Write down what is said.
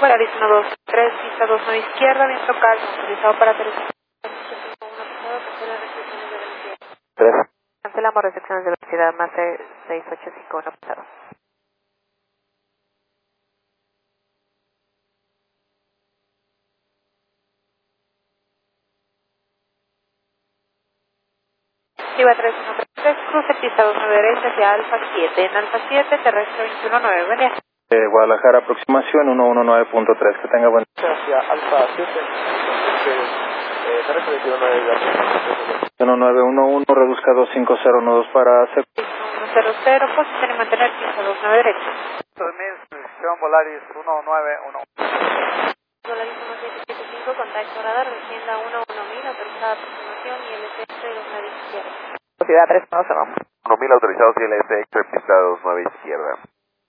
Volaris 123, pista 29 izquierda, viento calmo, utilizado para aterrizar. 3. Cancelamos recepciones de velocidad más 6851 pasado. Iba 3133, cruce pista 29 derecha hacia Alfa 7, en Alfa 7, terrestre 219, buen día. Guadalajara, aproximación 119.3, que tenga buen día. Hacia Alfa 7, terrestre 219, 1911, reduzca 25012 para 100, posición y mantener pista 29 derecha. 2000, posición Volaris 191. Volaris 1775, contacto radar, descienda 11000, autorizada aproximación y LT 29 izquierda. Velocidad 3, no se va. 1000 autorizados y LS extra pista 29 izquierda.